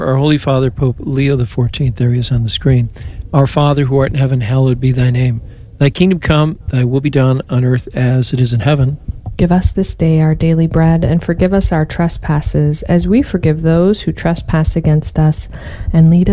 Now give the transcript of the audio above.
Our Holy Father, Pope Leo XIV, there he is on the screen. Our Father, who art in heaven, hallowed be thy name. Thy kingdom come, thy will be done on earth as it is in heaven. Give us this day our daily bread, and forgive us our trespasses, as we forgive those who trespass against us. And lead